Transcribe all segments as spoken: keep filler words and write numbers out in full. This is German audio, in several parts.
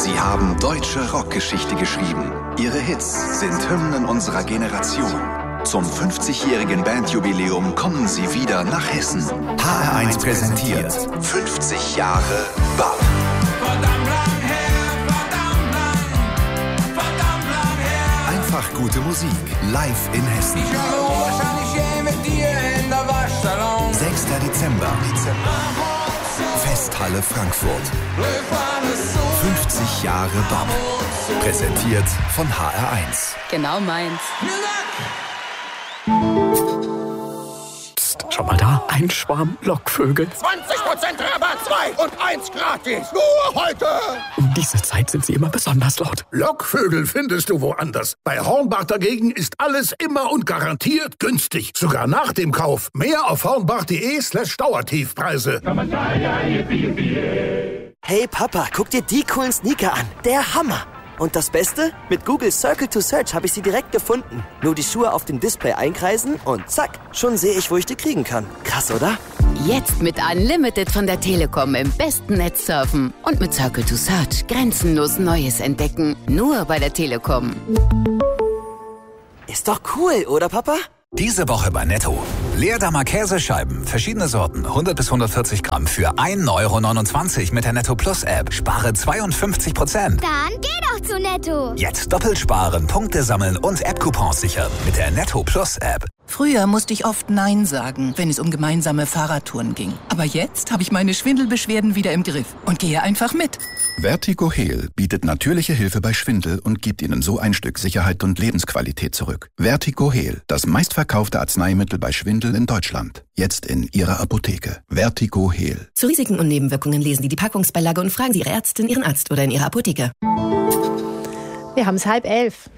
Sie haben deutsche Rockgeschichte geschrieben. Ihre Hits sind Hymnen unserer Generation. Zum fünfzigjährigen Bandjubiläum kommen Sie wieder nach Hessen. H R eins präsentiert fünfzig Jahre B A P. Verdammt lang her, verdammt lang, verdammt lang her. Einfach gute Musik, live in Hessen. Ich habe wahrscheinlich je mit dir in der Waschsalon. sechster Dezember. Festhalle Frankfurt. fünfzig Jahre B A P. Präsentiert von H R eins. Genau meins. Psst, schau mal da. Ein Schwarm Lockvögel. zwanzig Prozent Rabatt, zwei und eins gratis. Nur heute. Um diese Zeit sind sie immer besonders laut. Lockvögel findest du woanders. Bei Hornbach dagegen ist alles immer und garantiert günstig. Sogar nach dem Kauf. Mehr auf hornbach.de slash Dauertiefpreise. Hey Papa, guck dir die coolen Sneaker an. Der Hammer. Und das Beste? Mit Google Circle to Search habe ich sie direkt gefunden. Nur die Schuhe auf dem Display einkreisen und zack, schon sehe ich, wo ich die kriegen kann. Krass, oder? Jetzt mit Unlimited von der Telekom im besten Netz surfen. Und mit Circle to Search grenzenlos Neues entdecken. Nur bei der Telekom. Ist doch cool, oder Papa? Diese Woche bei Netto. Leerdammer Käsescheiben, verschiedene Sorten, hundert bis hundertvierzig Gramm für ein Euro neunundzwanzig mit der Netto Plus App. Spare zweiundfünfzig Prozent. Dann geh doch zu Netto. Jetzt doppelt sparen, Punkte sammeln und App-Coupons sichern mit der Netto Plus App. Früher musste ich oft Nein sagen, wenn es um gemeinsame Fahrradtouren ging. Aber jetzt habe ich meine Schwindelbeschwerden wieder im Griff und gehe einfach mit. Vertigo Heal bietet natürliche Hilfe bei Schwindel und gibt Ihnen so ein Stück Sicherheit und Lebensqualität zurück. Vertigo Heal, das meistverkaufte Arzneimittel bei Schwindel in Deutschland. Jetzt in Ihrer Apotheke. Vertigo Heal. Zu Risiken und Nebenwirkungen lesen Sie die Packungsbeilage und fragen Sie Ihre Ärztin, Ihren Arzt oder in Ihrer Apotheke. Wir haben es halb elf.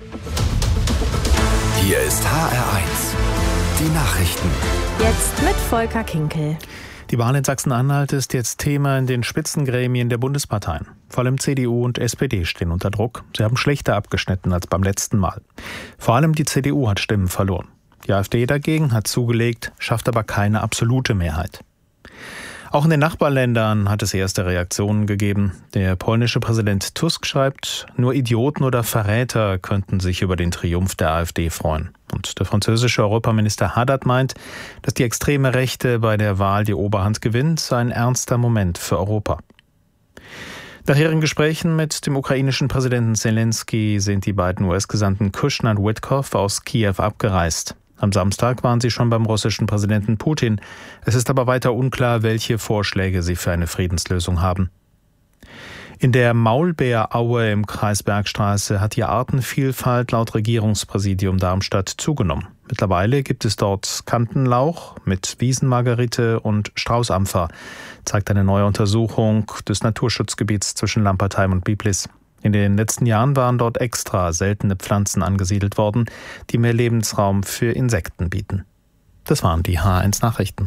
Hier ist H R eins. Die Nachrichten. Jetzt mit Volker Kinkel. Die Wahl in Sachsen-Anhalt ist jetzt Thema in den Spitzengremien der Bundesparteien. Vor allem C D U und S P D stehen unter Druck. Sie haben schlechter abgeschnitten als beim letzten Mal. Vor allem die C D U hat Stimmen verloren. Die AfD dagegen hat zugelegt, schafft aber keine absolute Mehrheit. Auch in den Nachbarländern hat es erste Reaktionen gegeben. Der polnische Präsident Tusk schreibt, nur Idioten oder Verräter könnten sich über den Triumph der AfD freuen. Und der französische Europaminister Haddad meint, dass die extreme Rechte bei der Wahl die Oberhand gewinnt, ein ernster Moment für Europa. Nach ihren Gesprächen mit dem ukrainischen Präsidenten Zelensky sind die beiden U S-Gesandten Kushner und Witkoff aus Kiew abgereist. Am Samstag waren sie schon beim russischen Präsidenten Putin. Es ist aber weiter unklar, welche Vorschläge sie für eine Friedenslösung haben. In der Maulbeeraue im Kreis Bergstraße hat die Artenvielfalt laut Regierungspräsidium Darmstadt zugenommen. Mittlerweile gibt es dort Kantenlauch mit Wiesenmargerite und Straußampfer, zeigt eine neue Untersuchung des Naturschutzgebiets zwischen Lampertheim und Biblis. In den letzten Jahren waren dort extra seltene Pflanzen angesiedelt worden, die mehr Lebensraum für Insekten bieten. Das waren die H R eins Nachrichten.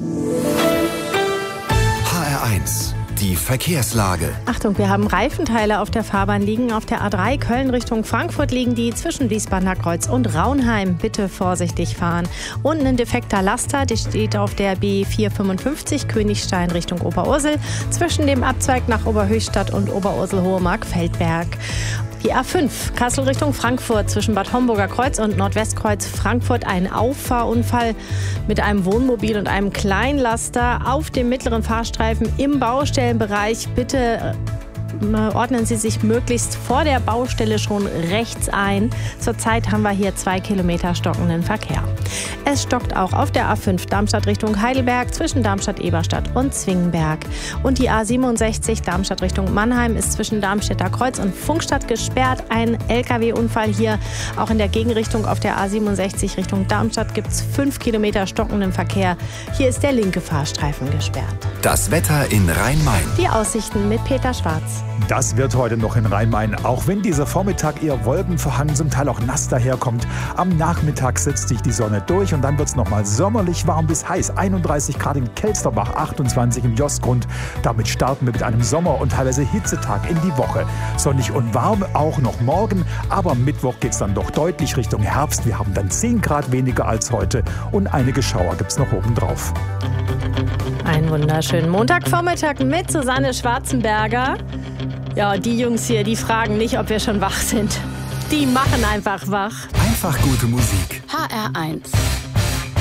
H R eins. Die Verkehrslage. Achtung, wir haben Reifenteile auf der Fahrbahn liegen. Auf der A drei Köln Richtung Frankfurt liegen die zwischen Wiesbadener Kreuz und Raunheim. Bitte vorsichtig fahren. Und ein defekter Laster, der steht auf der B vierhundertfünfundfünfzig Königstein Richtung Oberursel zwischen dem Abzweig nach Oberhöchstadt und Oberursel-Hohemark-Feldberg. Die A fünf, Kassel Richtung Frankfurt, zwischen Bad Homburger Kreuz und Nordwestkreuz Frankfurt, ein Auffahrunfall mit einem Wohnmobil und einem Kleinlaster auf dem mittleren Fahrstreifen im Baustellenbereich. Bitte ordnen Sie sich möglichst vor der Baustelle schon rechts ein. Zurzeit haben wir hier zwei Kilometer stockenden Verkehr. Es stockt auch auf der A fünf Darmstadt Richtung Heidelberg zwischen Darmstadt-Eberstadt und Zwingenberg. Und die A siebenundsechzig Darmstadt Richtung Mannheim ist zwischen Darmstädter Kreuz und Funkstadt gesperrt. Ein L K W-Unfall hier. Auch in der Gegenrichtung auf der A siebenundsechzig Richtung Darmstadt gibt es fünf Kilometer stockenden Verkehr. Hier ist der linke Fahrstreifen gesperrt. Das Wetter in Rhein-Main. Die Aussichten mit Peter Schwarz. Das wird heute noch in Rhein-Main, auch wenn dieser Vormittag eher wolkenverhangen, zum Teil auch nass daherkommt. Am Nachmittag setzt sich die Sonne durch und dann wird es nochmal sommerlich warm bis heiß. einunddreißig Grad in Kelsterbach, achtundzwanzig im Jostgrund. Damit starten wir mit einem Sommer- und teilweise Hitzetag in die Woche. Sonnig und warm auch noch morgen, aber am Mittwoch geht es dann doch deutlich Richtung Herbst. Wir haben dann zehn Grad weniger als heute und einige Schauer gibt es noch oben drauf. Einen wunderschönen Montagvormittag mit Susanne Schwarzenberger. Ja, und die Jungs hier, die fragen nicht, ob wir schon wach sind. Die machen einfach wach. Einfach gute Musik. H R eins.